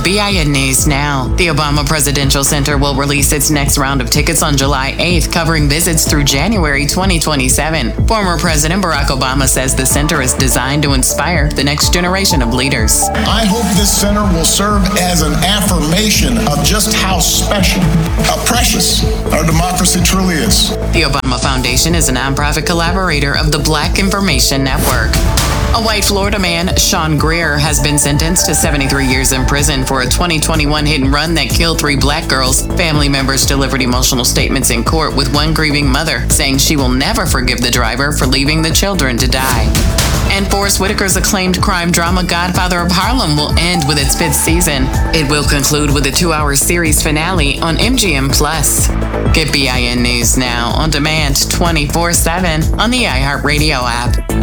BIN News Now. The Obama Presidential Center will release its next round of tickets on July 8th, covering visits through January 2027. Former President Barack Obama says the center is designed to inspire the next generation of leaders. I hope this center will serve as an affirmation of just how special, how precious our democracy truly is. The Obama Foundation is a nonprofit collaborator of the Black Information Network. A white Florida man, Sean Greer, has been sentenced to 73 years in prison for a 2021 hit and run that killed 3 black girls. Family members delivered emotional statements in court, with one grieving mother saying she will never forgive the driver for leaving the children to die. And Forest Whitaker's acclaimed crime drama Godfather of Harlem will end with its 5th season. It will conclude with a 2-hour series finale on MGM+. Get BIN News Now on demand 24/7 on the iHeartRadio app.